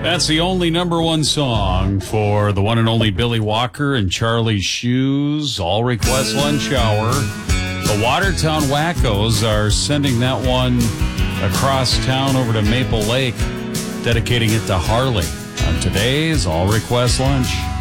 That's the only number one song for the one and only Billy Walker and Charlie Shoes. All request lunch hour. The Watertown Wackos are sending that one across town over to Maple Lake, dedicating it to Harley on today's All Request Lunch.